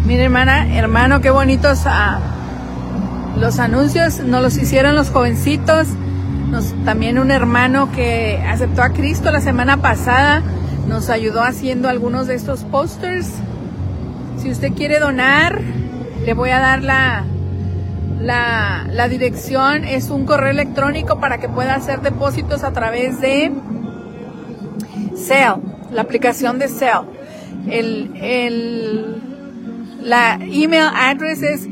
Mire, hermano, qué bonitos los anuncios. Nos los hicieron los jovencitos. También un hermano que aceptó a Cristo la semana pasada nos ayudó haciendo algunos de estos posters. Si usted quiere donar, le voy a dar la dirección. Es un correo electrónico para que pueda hacer depósitos a través de Zelle, la aplicación de Zelle. La email address es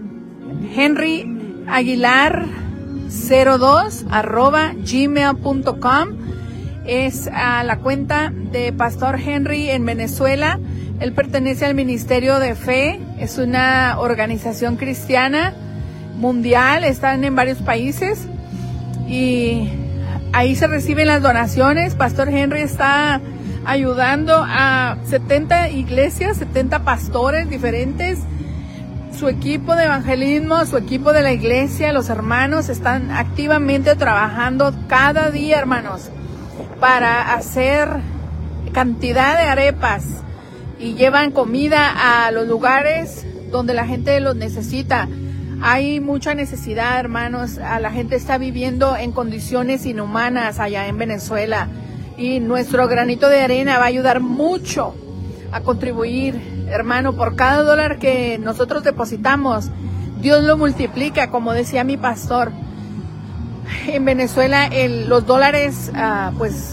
henryaguilar02@gmail.com. Es a la cuenta de Pastor Henry en Venezuela. Él pertenece al Ministerio de Fe. Es una organización cristiana mundial. Están en varios países y ahí se reciben las donaciones. Pastor Henry está ayudando a 70 iglesias, 70 pastores diferentes. Su equipo de evangelismo, su equipo de la iglesia, los hermanos están activamente trabajando cada día, hermanos, para hacer cantidad de arepas y llevan comida a los lugares donde la gente los necesita. Hay mucha necesidad, hermanos. La gente está viviendo en condiciones inhumanas allá en Venezuela y nuestro granito de arena va a ayudar mucho a contribuir, hermano. Por cada dólar que nosotros depositamos, Dios lo multiplica, como decía mi pastor. En Venezuela los dólares pues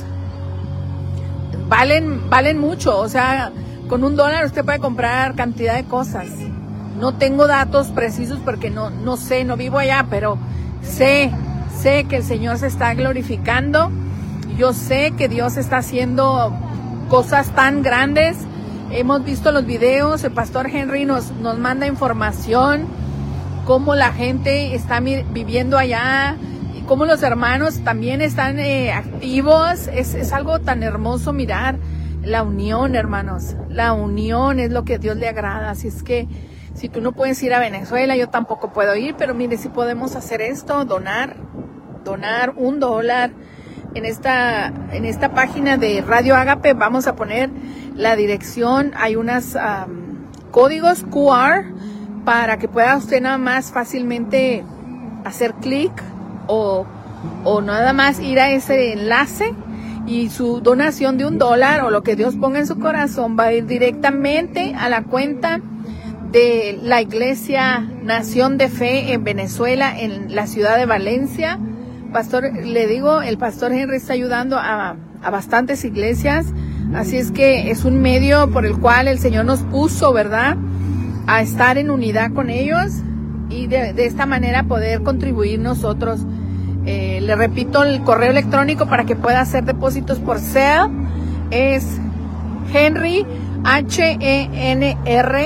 valen mucho. O sea, con $1 usted puede comprar cantidad de cosas. No tengo datos precisos porque no sé, no vivo allá, pero sé que el Señor se está glorificando. Yo sé que Dios está haciendo cosas tan grandes. Hemos visto los videos, el Pastor Henry nos manda información, cómo la gente está viviendo allá y cómo los hermanos también están activos. Es algo tan hermoso mirar la unión, hermanos. La unión es lo que a Dios le agrada. Así es que si tú no puedes ir a Venezuela, yo tampoco puedo ir, pero mire, si podemos hacer esto, donar $1. En esta página de Radio Ágape vamos a poner la dirección. Hay unos códigos QR para que pueda usted nada más fácilmente hacer clic o nada más ir a ese enlace y su donación de $1 o lo que Dios ponga en su corazón va a ir directamente a la cuenta de la Iglesia Nación de Fe en Venezuela, en la ciudad de Valencia. Pastor, le digo, el Pastor Henry está ayudando a bastantes iglesias, así es que es un medio por el cual el Señor nos puso, ¿verdad?, a estar en unidad con ellos y de esta manera poder contribuir nosotros. Le repito el correo electrónico para que pueda hacer depósitos por Zelle. Es Henry, Henry,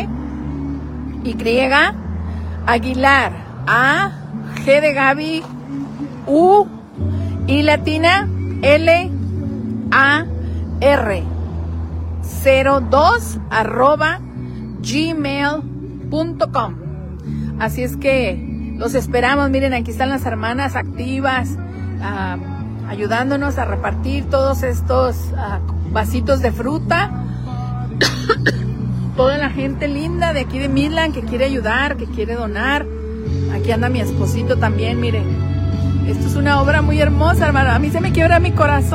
Aguilar, G de Gaby, U y latina, LAR 02@gmail.com. Así es que los esperamos. Miren, aquí están las hermanas activas, ayudándonos a repartir todos estos vasitos de fruta. Toda la gente linda de aquí de Midland que quiere ayudar, que quiere donar. Aquí anda mi esposito también, miren. Esto es una obra muy hermosa, hermano. A mí se me quiebra mi corazón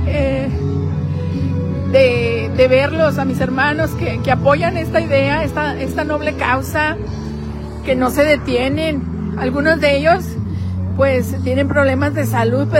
de verlos, a mis hermanos que apoyan esta idea, esta noble causa, que no se detienen. Algunos de ellos pues tienen problemas de salud, pero